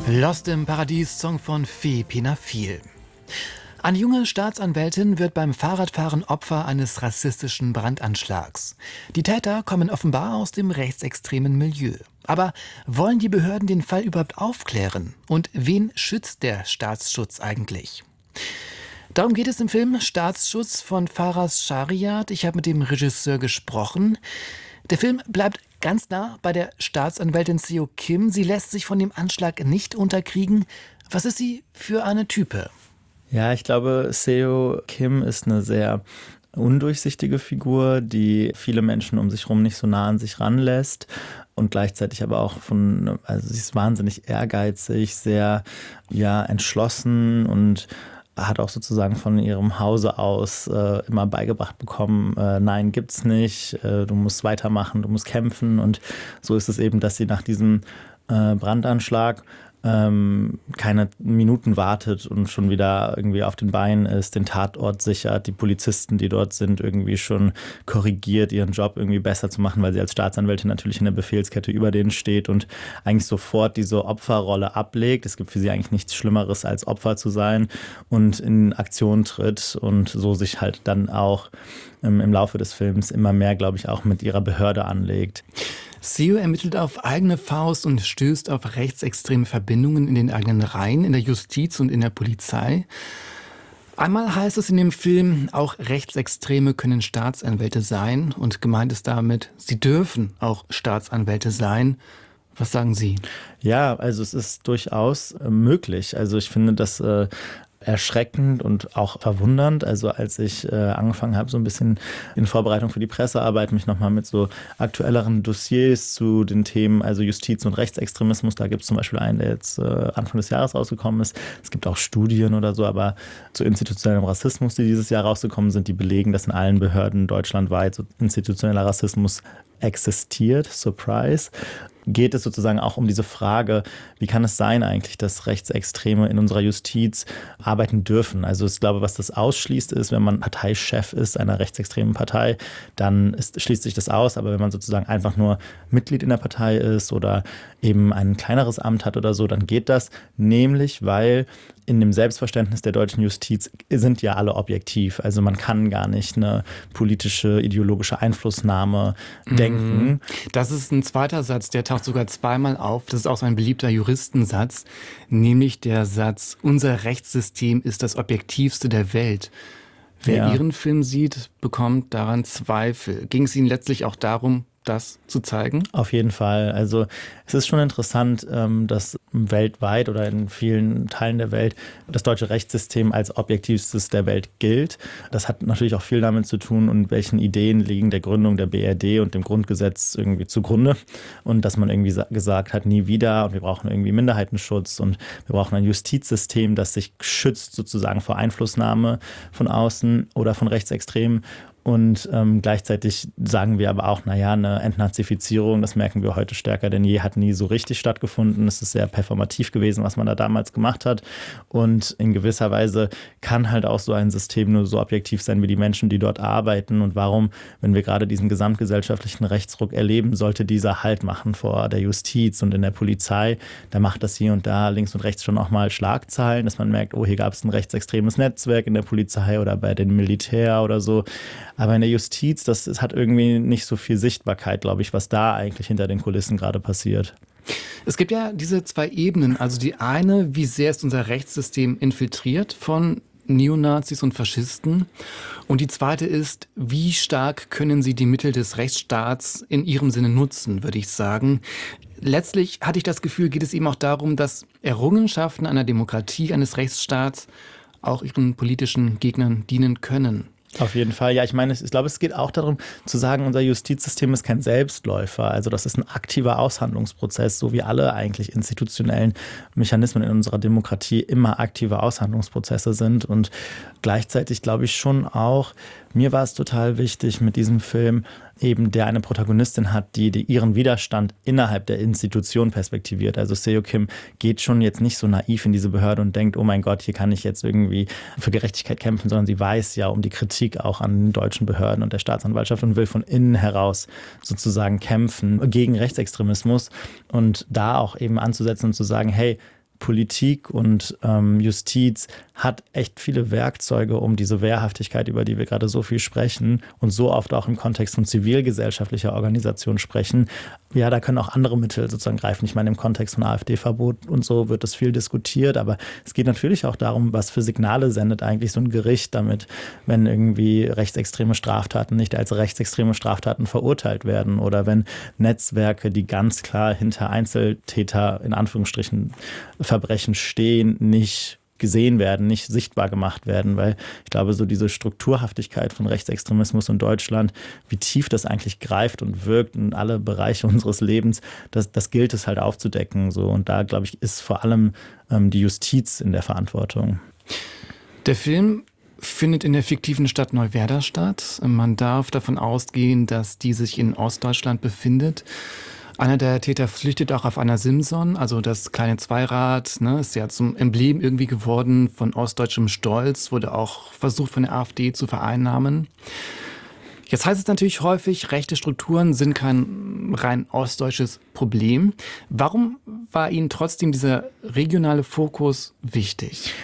Lost im Paradies, Song von Fee Pinafil. Eine junge Staatsanwältin wird beim Fahrradfahren Opfer eines rassistischen Brandanschlags. Die Täter kommen offenbar aus dem rechtsextremen Milieu. Aber wollen die Behörden den Fall überhaupt aufklären? Und wen schützt der Staatsschutz eigentlich? Darum geht es im Film Staatsschutz von Faraz Shariat. Ich habe mit dem Regisseur gesprochen. Der Film bleibt ganz nah bei der Staatsanwältin Seo Kim. Sie lässt sich von dem Anschlag nicht unterkriegen. Was ist sie für eine Type? Ja, ich glaube, Seo Kim ist eine sehr undurchsichtige Figur, die viele Menschen um sich herum nicht so nah an sich ranlässt und gleichzeitig aber auch also sie ist wahnsinnig ehrgeizig, sehr entschlossen und hat auch sozusagen von ihrem Hause aus immer beigebracht bekommen, nein, gibt's nicht, du musst weitermachen, du musst kämpfen. Und so ist es eben, dass sie nach diesem Brandanschlag keine Minuten wartet und schon wieder irgendwie auf den Beinen ist, den Tatort sichert, die Polizisten, die dort sind, irgendwie schon korrigiert, ihren Job irgendwie besser zu machen, weil sie als Staatsanwältin natürlich in der Befehlskette über denen steht und eigentlich sofort diese Opferrolle ablegt. Es gibt für sie eigentlich nichts Schlimmeres, als Opfer zu sein und in Aktion tritt und so sich halt dann auch im Laufe des Films immer mehr, glaube ich, auch mit ihrer Behörde anlegt. Seo ermittelt auf eigene Faust und stößt auf rechtsextreme Verbindungen in den eigenen Reihen, in der Justiz und in der Polizei. Einmal heißt es in dem Film, auch Rechtsextreme können Staatsanwälte sein. Und gemeint ist damit, sie dürfen auch Staatsanwälte sein. Was sagen Sie? Ja, also es ist durchaus möglich. Also ich finde das erschreckend und auch verwundernd. Also als ich angefangen habe, so ein bisschen in Vorbereitung für die Pressearbeit, mich nochmal mit so aktuelleren Dossiers zu den Themen, also Justiz und Rechtsextremismus, da gibt es zum Beispiel einen, der jetzt Anfang des Jahres rausgekommen ist. Es gibt auch Studien oder so, aber zu institutionellem Rassismus, die dieses Jahr rausgekommen sind, die belegen, dass in allen Behörden deutschlandweit so institutioneller Rassismus existiert. Surprise. Geht es sozusagen auch um diese Frage, wie kann es sein eigentlich, dass Rechtsextreme in unserer Justiz arbeiten dürfen? Also ich glaube, was das ausschließt ist, wenn man Parteichef ist einer rechtsextremen Partei, dann schließt sich das aus. Aber wenn man sozusagen einfach nur Mitglied in der Partei ist oder eben ein kleineres Amt hat oder so, dann geht das. Nämlich, weil in dem Selbstverständnis der deutschen Justiz sind ja alle objektiv. Also man kann gar nicht eine politische, ideologische Einflussnahme denken. Das ist ein zweiter Satz, der taucht sogar zweimal auf. Das ist auch so ein beliebter Juristensatz, nämlich der Satz, unser Rechtssystem ist das objektivste der Welt. Wer Ihren Film sieht, bekommt daran Zweifel. Ging es Ihnen letztlich auch darum, das zu zeigen? Auf jeden Fall. Also es ist schon interessant, dass weltweit oder in vielen Teilen der Welt das deutsche Rechtssystem als objektivstes der Welt gilt. Das hat natürlich auch viel damit zu tun, und welchen Ideen liegen der Gründung der BRD und dem Grundgesetz irgendwie zugrunde. Und dass man irgendwie gesagt hat, nie wieder, und wir brauchen irgendwie Minderheitenschutz und wir brauchen ein Justizsystem, das sich schützt sozusagen vor Einflussnahme von außen oder von Rechtsextremen. Und gleichzeitig sagen wir aber auch, eine Entnazifizierung, das merken wir heute stärker denn je, hat nie so richtig stattgefunden. Es ist sehr performativ gewesen, was man da damals gemacht hat. Und in gewisser Weise kann halt auch so ein System nur so objektiv sein wie die Menschen, die dort arbeiten. Und warum, wenn wir gerade diesen gesamtgesellschaftlichen Rechtsruck erleben, sollte dieser Halt machen vor der Justiz und in der Polizei? Da macht das hier und da links und rechts schon auch mal Schlagzeilen, dass man merkt, oh, hier gab es ein rechtsextremes Netzwerk in der Polizei oder bei den Militär oder so. Aber in der Justiz, das hat irgendwie nicht so viel Sichtbarkeit, glaube ich, was da eigentlich hinter den Kulissen gerade passiert. Es gibt ja diese zwei Ebenen. Also die eine, wie sehr ist unser Rechtssystem infiltriert von Neonazis und Faschisten? Und die zweite ist, wie stark können sie die Mittel des Rechtsstaats in ihrem Sinne nutzen, würde ich sagen. Letztlich hatte ich das Gefühl, geht es eben auch darum, dass Errungenschaften einer Demokratie, eines Rechtsstaats auch ihren politischen Gegnern dienen können. Auf jeden Fall. Ja, ich meine, ich glaube, es geht auch darum zu sagen, unser Justizsystem ist kein Selbstläufer. Also das ist ein aktiver Aushandlungsprozess, so wie alle eigentlich institutionellen Mechanismen in unserer Demokratie immer aktive Aushandlungsprozesse sind. Und gleichzeitig glaube ich schon auch, mir war es total wichtig mit diesem Film, eben der eine Protagonistin hat, die ihren Widerstand innerhalb der Institution perspektiviert. Also Seo Kim geht schon jetzt nicht so naiv in diese Behörde und denkt, oh mein Gott, hier kann ich jetzt irgendwie für Gerechtigkeit kämpfen, sondern sie weiß ja um die Kritik auch an den deutschen Behörden und der Staatsanwaltschaft und will von innen heraus sozusagen kämpfen gegen Rechtsextremismus und da auch eben anzusetzen und zu sagen, hey, Politik und Justiz hat echt viele Werkzeuge, um diese Wehrhaftigkeit, über die wir gerade so viel sprechen und so oft auch im Kontext von zivilgesellschaftlicher Organisation sprechen. Ja, da können auch andere Mittel sozusagen greifen. Ich meine, im Kontext von AfD-Verbot und so wird das viel diskutiert, aber es geht natürlich auch darum, was für Signale sendet eigentlich so ein Gericht damit, wenn irgendwie rechtsextreme Straftaten nicht als rechtsextreme Straftaten verurteilt werden oder wenn Netzwerke, die ganz klar hinter Einzeltäter in Anführungsstrichen Verbrechen stehen, nicht gesehen werden, nicht sichtbar gemacht werden, weil ich glaube, so diese Strukturhaftigkeit von Rechtsextremismus in Deutschland, wie tief das eigentlich greift und wirkt in alle Bereiche unseres Lebens, das gilt es halt aufzudecken. So. Und da, glaube ich, ist vor allem die Justiz in der Verantwortung. Der Film findet in der fiktiven Stadt Neuwerder statt. Man darf davon ausgehen, dass die sich in Ostdeutschland befindet. Einer der Täter flüchtet auch auf einer Simson, also das kleine Zweirad, ne, ist ja zum Emblem irgendwie geworden von ostdeutschem Stolz, wurde auch versucht von der AfD zu vereinnahmen. Jetzt heißt es natürlich häufig, rechte Strukturen sind kein rein ostdeutsches Problem. Warum war Ihnen trotzdem dieser regionale Fokus wichtig?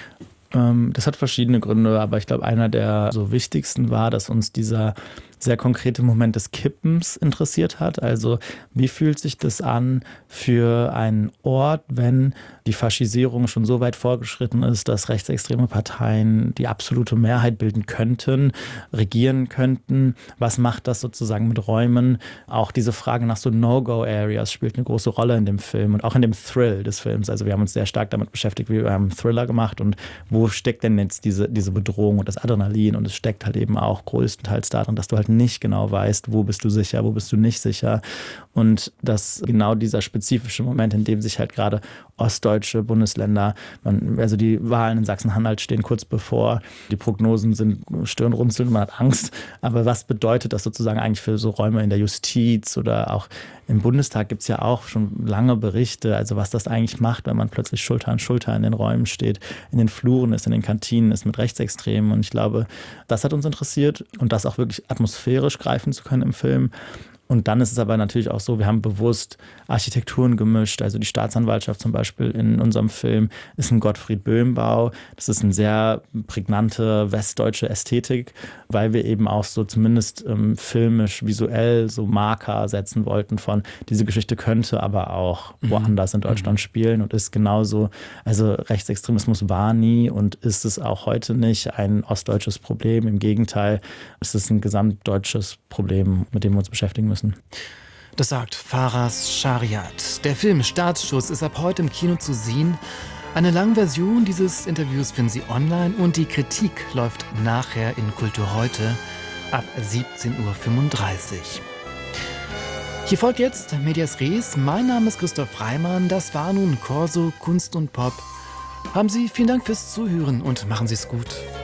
Das hat verschiedene Gründe, aber ich glaube, einer der so wichtigsten war, dass uns dieser sehr konkrete Moment des Kippens interessiert hat. Also wie fühlt sich das an für einen Ort, wenn die Faschisierung schon so weit fortgeschritten ist, dass rechtsextreme Parteien die absolute Mehrheit bilden könnten, regieren könnten? Was macht das sozusagen mit Räumen? Auch diese Frage nach so No-Go-Areas spielt eine große Rolle in dem Film und auch in dem Thrill des Films. Also wir haben uns sehr stark damit beschäftigt, wir haben einen Thriller gemacht und wo steckt denn jetzt diese Bedrohung und das Adrenalin? Und es steckt halt eben auch größtenteils darin, dass du halt nicht genau weißt, wo bist du sicher, wo bist du nicht sicher. Und dass genau dieser spezifische Moment, in dem sich halt gerade ostdeutsche Bundesländer, also die Wahlen in Sachsen-Anhalt stehen kurz bevor, die Prognosen sind stirnrunzelnd, man hat Angst. Aber was bedeutet das sozusagen eigentlich für so Räume in der Justiz oder auch im Bundestag gibt es ja auch schon lange Berichte, also was das eigentlich macht, wenn man plötzlich Schulter an Schulter in den Räumen steht, in den Fluren ist, in den Kantinen ist mit Rechtsextremen. Und ich glaube, das hat uns interessiert und das auch wirklich atmosphärisch greifen zu können im Film. Und dann ist es aber natürlich auch so, wir haben bewusst Architekturen gemischt. Also die Staatsanwaltschaft zum Beispiel in unserem Film ist ein Gottfried-Böhm-Bau. Das ist eine sehr prägnante westdeutsche Ästhetik, weil wir eben auch so zumindest filmisch, visuell so Marker setzen wollten von, diese Geschichte könnte aber auch woanders in Deutschland spielen und ist genauso, also Rechtsextremismus war nie und ist es auch heute nicht ein ostdeutsches Problem. Im Gegenteil, es ist ein gesamtdeutsches Problem, mit dem wir uns beschäftigen müssen. Das sagt Faras Shariat. Der Film Startschuss ist ab heute im Kino zu sehen. Eine lange Version dieses Interviews finden Sie online und die Kritik läuft nachher in Kultur heute ab 17:35 Uhr. Hier folgt jetzt Medias Res. Mein Name ist Christoph Reimann. Das war nun Corso Kunst und Pop. Haben Sie vielen Dank fürs Zuhören und machen Sie es gut.